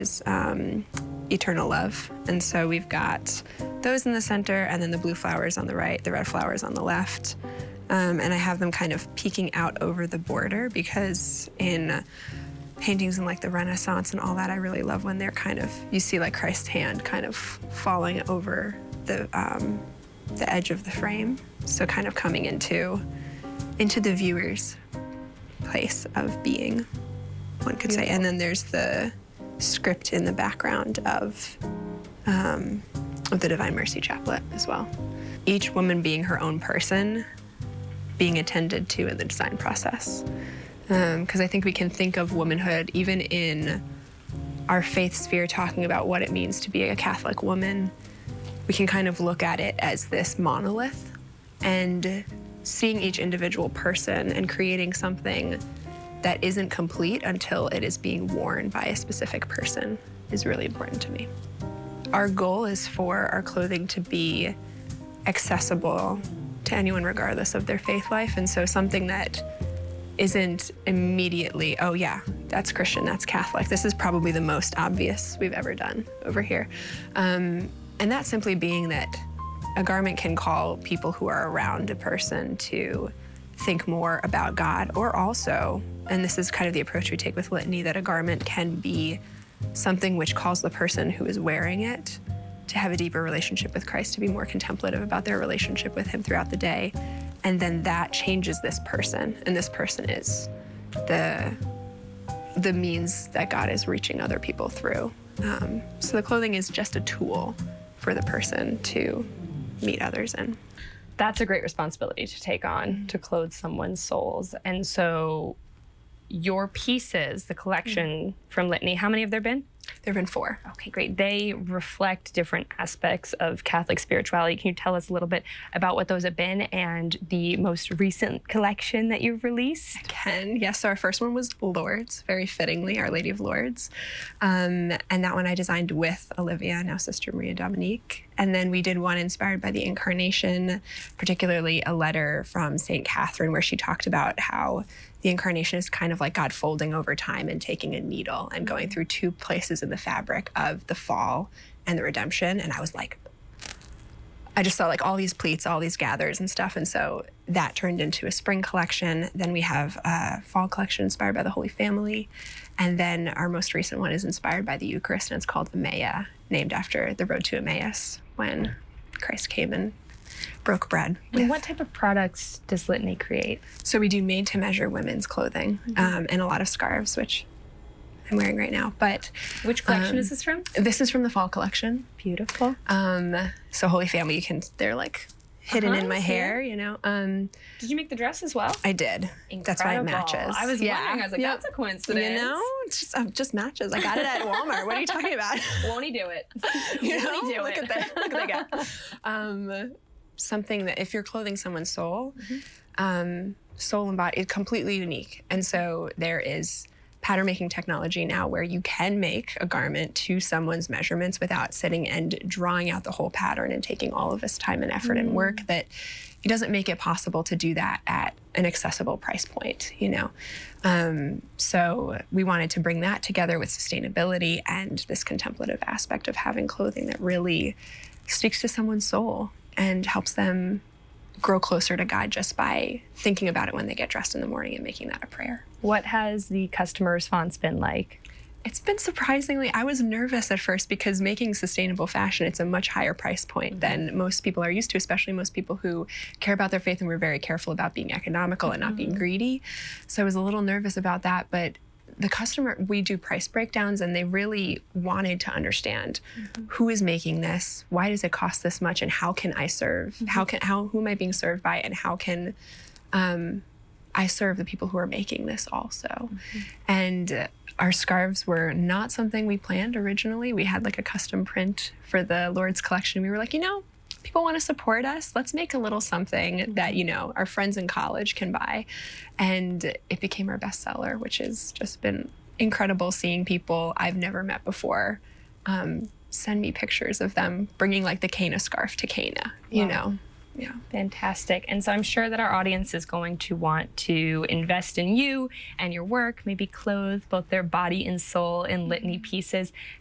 is eternal love. And so we've got those in the center, and then the blue flowers on the right, the red flowers on the left. And I have them kind of peeking out over the border, because in paintings in like the Renaissance and all that, I really love when they're kind of, you see like Christ's hand kind of falling over the edge of the frame. So kind of coming into the viewer's place of being, one could say. And then there's the script in the background of the Divine Mercy Chaplet as well. Each woman being her own person, being attended to in the design process. Because I think we can think of womanhood, even in our faith sphere, talking about what it means to be a Catholic woman. We can kind of look at it as this monolith, and seeing each individual person and creating something that isn't complete until it is being worn by a specific person is really important to me. Our goal is for our clothing to be accessible to anyone regardless of their faith life, and so something that isn't immediately, oh yeah, that's Christian, that's Catholic. This is probably the most obvious we've ever done over here. And that simply being that a garment can call people who are around a person to think more about God, or also, and this is kind of the approach we take with Litany, that a garment can be something which calls the person who is wearing it to have a deeper relationship with Christ, to be more contemplative about their relationship with him throughout the day. And then that changes this person, and this person is the means that God is reaching other people through. So the clothing is just a tool for the person to meet others in. That's a great responsibility to take on, to clothe someone's souls. And so your pieces, the collection from Litany, how many have there been? There have been 4. Okay, great. They reflect different aspects of Catholic spirituality. Can you tell us a little bit about what those have been and the most recent collection that you've released? I can, yes. So our first one was Lourdes, very fittingly, Our Lady of Lourdes. And that one I designed with Olivia, now Sister Maria Dominique. And then we did one inspired by the Incarnation, particularly a letter from St. Catherine, where she talked about how the Incarnation is kind of like God folding over time and taking a needle and going through 2 places in the fabric of the fall and the redemption. And I was like, I just saw like all these pleats, all these gathers and stuff. And so that turned into a spring collection. Then we have a fall collection inspired by the Holy Family. And then our most recent one is inspired by the Eucharist, and it's called Emmaus, named after the road to Emmaus, when Christ came and broke bread. And what type of products does Litany create? So we do made-to-measure women's clothing, and a lot of scarves, which I'm wearing right now. But which collection is this from? This is from the fall collection. Beautiful. So Holy Family, they're like hidden in my hair, you know. Did you make the dress as well? I did. Incredible. That's why it matches. I was wondering, I was like, that's a coincidence. You know, it just matches. I got it at Walmart. What are you talking about? Won't he do it? Won't he do it? Look at that guy. Something that if you're clothing someone's soul, soul and body is completely unique. And so there is pattern making technology now where you can make a garment to someone's measurements without sitting and drawing out the whole pattern and taking all of this time and effort and work, that it doesn't make it possible to do that at an accessible price point, you know? So we wanted to bring that together with sustainability and this contemplative aspect of having clothing that really speaks to someone's soul and helps them grow closer to God just by thinking about it when they get dressed in the morning and making that a prayer. What has the customer response been like? It's been surprisingly, I was nervous at first because making sustainable fashion, it's a much higher price point than most people are used to, especially most people who care about their faith and we're very careful about being economical and not being greedy. So I was a little nervous about that, but the customer, we do price breakdowns, and they really wanted to understand who is making this, why does it cost this much, and how can I serve? Who am I being served by, and how can I serve the people who are making this also? And our scarves were not something we planned originally. We had like a custom print for the Lourdes collection. We were like, you know, people want to support us. Let's make a little something that, you know, our friends in college can buy. And it became our bestseller, which has just been incredible, seeing people I've never met before send me pictures of them bringing like the Cana scarf to Cana, you know. Yeah. Fantastic. And so I'm sure that our audience is going to want to invest in you and your work, maybe clothe both their body and soul in Litany pieces.